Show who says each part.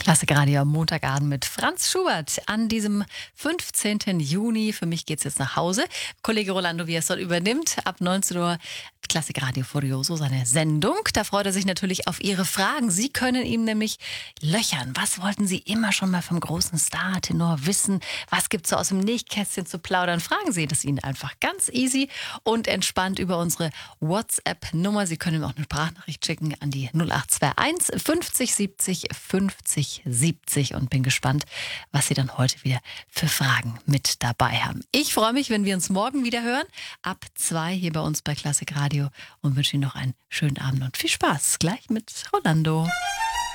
Speaker 1: Klassikradio am Montagabend mit Franz Schubert an diesem 15. Juni. Für mich geht's jetzt nach Hause. Kollege Rolando Viesol übernimmt ab 19 Uhr Klassikradio Furioso, seine Sendung. Da freut er sich natürlich auf Ihre Fragen. Sie können ihm nämlich löchern. Was wollten Sie immer schon mal vom großen Star-Tenor wissen? Was gibt's so aus dem Nähkästchen zu plaudern? Fragen Sie das ihn einfach ganz easy und entspannt über unsere WhatsApp-Nummer. Sie können ihm auch eine Sprachnachricht schicken an die 0821 50 70 50 70 und bin gespannt, was Sie dann heute wieder für Fragen mit dabei haben. Ich freue mich, wenn wir uns morgen wieder hören, ab 2 hier bei uns bei Klassikradio und wünsche Ihnen noch einen schönen Abend und viel Spaß. Gleich mit Rolando.